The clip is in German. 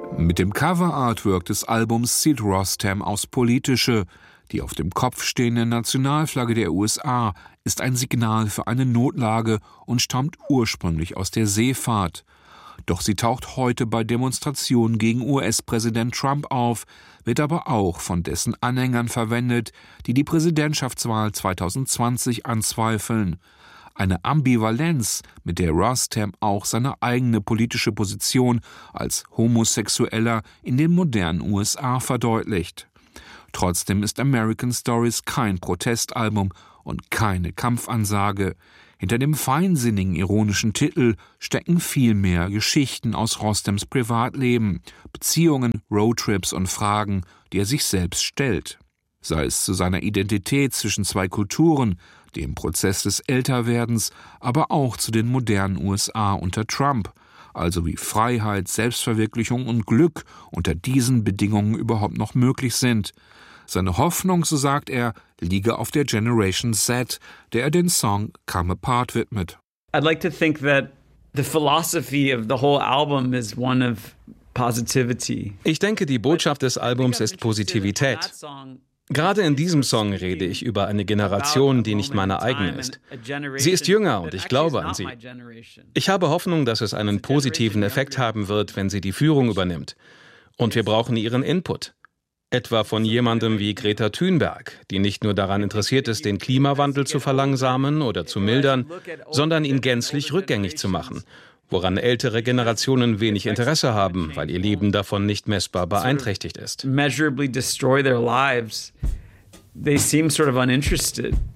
Mit dem Cover-Artwork des Albums zieht Rostam aufs Politische. Die auf dem Kopf stehende Nationalflagge der USA ist ein Signal für eine Notlage und stammt ursprünglich aus der Seefahrt. Doch sie taucht heute bei Demonstrationen gegen US-Präsident Trump auf, wird aber auch von dessen Anhängern verwendet, die die Präsidentschaftswahl 2020 anzweifeln. Eine Ambivalenz, mit der Rostam auch seine eigene politische Position als Homosexueller in den modernen USA verdeutlicht. Trotzdem ist American Stories kein Protestalbum und keine Kampfansage. Hinter dem feinsinnigen, ironischen Titel stecken vielmehr Geschichten aus Rostams Privatleben, Beziehungen, Roadtrips und Fragen, die er sich selbst stellt. Sei es zu seiner Identität zwischen zwei Kulturen, dem Prozess des Älterwerdens, aber auch zu den modernen USA unter Trump, also wie Freiheit, Selbstverwirklichung und Glück unter diesen Bedingungen überhaupt noch möglich sind. Seine Hoffnung, so sagt er, liege auf der Generation Z, der er den Song Come Apart widmet. I'd like to think that the philosophy of the whole album is one of positivity. Ich denke, die Botschaft des Albums ist Positivität. Gerade in diesem Song rede ich über eine Generation, die nicht meine eigene ist. Sie ist jünger und ich glaube an sie. Ich habe Hoffnung, dass es einen positiven Effekt haben wird, wenn sie die Führung übernimmt. Und wir brauchen ihren Input. Etwa von jemandem wie Greta Thunberg, die nicht nur daran interessiert ist, den Klimawandel zu verlangsamen oder zu mildern, sondern ihn gänzlich rückgängig zu machen, woran ältere Generationen wenig Interesse haben, weil ihr Leben davon nicht messbar beeinträchtigt ist. Measurably destroy their lives. They seem sort of uninterested.